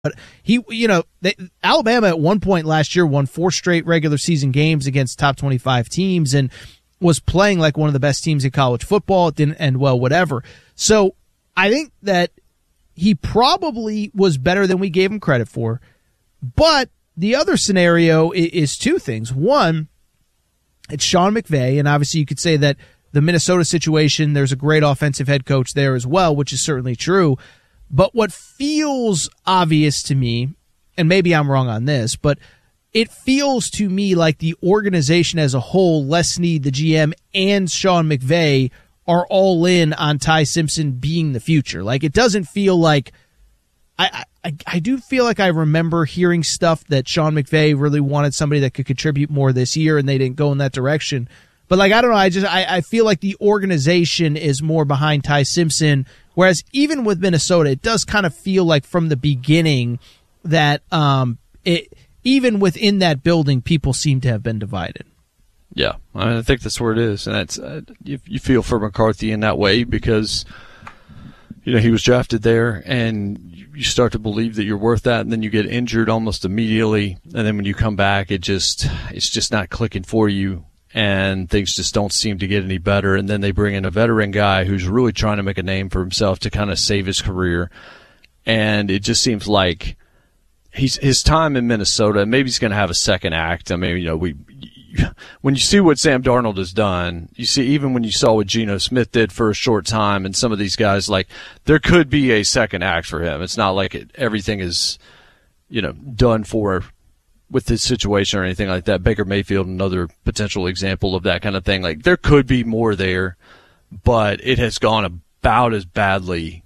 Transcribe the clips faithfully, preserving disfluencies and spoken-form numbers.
But he, you know, they, Alabama at one point last year won four straight regular season games against top twenty-five teams and was playing like one of the best teams in college football. It didn't end well, whatever. So I think that he probably was better than we gave him credit for. But the other scenario is, is two things. One, it's Sean McVay, and obviously you could say that the Minnesota situation, there's a great offensive head coach there as well, which is certainly true. But what feels obvious to me, and maybe I'm wrong on this, but it feels to me like the organization as a whole, Les Snead, the G M, and Sean McVay are all in on Ty Simpson being the future. Like, it doesn't feel like I, I I do feel like I remember hearing stuff that Sean McVay really wanted somebody that could contribute more this year, and they didn't go in that direction. But, like, I don't know, I just I, I feel like the organization is more behind Ty Simpson, whereas even with Minnesota, it does kind of feel like from the beginning that um, it even within that building, people seem to have been divided. Yeah, I mean, I think that's where it is, and that's uh, you, you feel for McCarthy in that way because you know he was drafted there, and you start to believe that you're worth that, and then you get injured almost immediately, and then when you come back, it just it's just not clicking for you. And things just don't seem to get any better. And then they bring in a veteran guy who's really trying to make a name for himself to kind of save his career. And it just seems like he's his time in Minnesota, maybe he's going to have a second act. I mean, you know, we when you see what Sam Darnold has done, you see even when you saw what Geno Smith did for a short time and some of these guys, like there could be a second act for him. It's not like it, everything is, you know, done for with this situation or anything like that. Baker Mayfield, another potential example of that kind of thing. Like there could be more there, but it has gone about as badly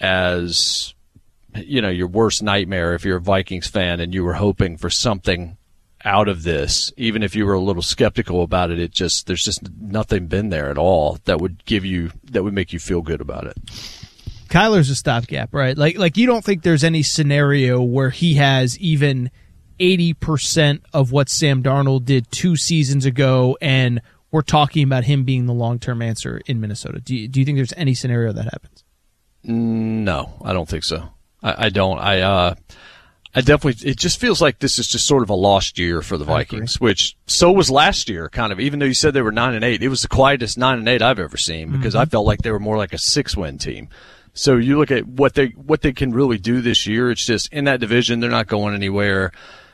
as, you know, your worst nightmare if you're a Vikings fan and you were hoping for something out of this. Even if you were a little skeptical about it, it just, there's just nothing been there at all that would give you, that would make you feel good about it. Kyler's a stopgap, right? Like, like you don't think there's any scenario where he has even eighty percent of what Sam Darnold did two seasons ago, and we're talking about him being the long-term answer in Minnesota. Do you, do you think there's any scenario that happens? No, I don't think so. I, I don't. I uh, I definitely. It just feels like this is just sort of a lost year for the Vikings, which so was last year. Kind of, even though you said they were nine and eight, it was the quietest nine and eight I've ever seen because mm-hmm. I felt like they were more like a six-win team. So you look at what they what they can really do this year. It's just in that division, they're not going anywhere.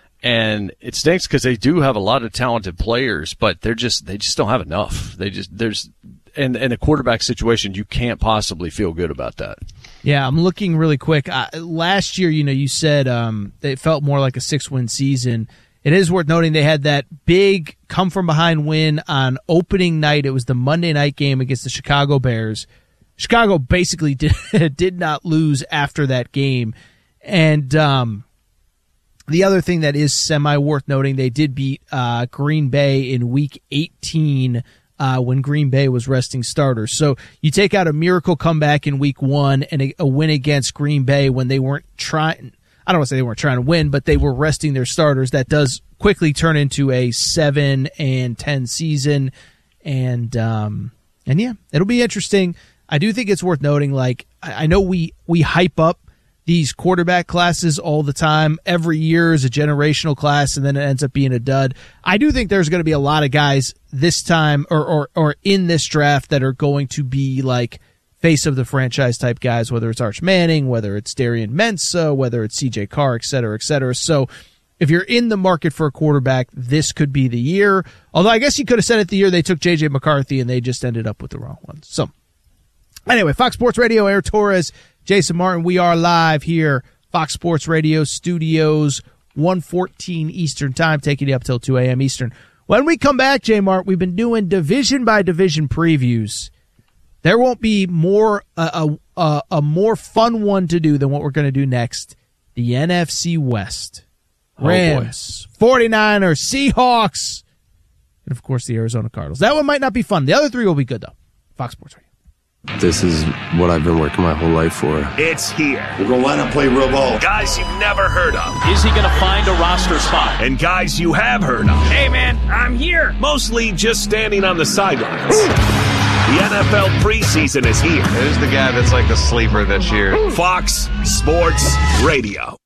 And it stinks because they do have a lot of talented players, but they're just they just don't have enough. They just there's and in a quarterback situation, you can't possibly feel good about that. Yeah, I'm looking really quick. Uh, last year, you know, you said um, it felt more like a six-win season. It is worth noting they had that big come-from-behind win on opening night. It was the Monday night game against the Chicago Bears. Chicago basically did did not lose after that game, and um, the other thing that is semi-worth noting, they did beat uh, Green Bay in Week eighteen uh, when Green Bay was resting starters. So you take out a miracle comeback in Week one and a, a win against Green Bay when they weren't trying – I don't want to say they weren't trying to win, but they were resting their starters. That does quickly turn into a seven and ten season. And, um, and yeah, it'll be interesting. I do think it's worth noting, like, I, I know we, we hype up these quarterback classes all the time. Every year is a generational class, and then it ends up being a dud. I do think there's going to be a lot of guys this time or, or, or in this draft that are going to be like face of the franchise type guys, whether it's Arch Manning, whether it's Darian Mensah, whether it's C J Carr, et cetera, et cetera. So if you're in the market for a quarterback, this could be the year. Although I guess you could have said it the year they took J J McCarthy and they just ended up with the wrong one. So anyway, Fox Sports Radio, Aaron Torres, Jason Martin, we are live here, Fox Sports Radio Studios, one fourteen Eastern Time, taking you up till two a.m. Eastern. When we come back, J Mart, we've been doing division-by-division previews. There won't be more uh, a, a, a more fun one to do than what we're going to do next, the N F C West. Rams, oh 49ers, Seahawks, and, of course, the Arizona Cardinals. That one might not be fun. The other three will be good, though. Fox Sports Radio. This is what I've been working my whole life for. It's here. We're going to line up, play real ball. Guys you've never heard of. Is he going to find a roster spot? And guys you have heard of. Hey, man, I'm here. Mostly just standing on the sidelines. The N F L preseason is here. Who's the guy that's like the sleeper this year? Fox Sports Radio.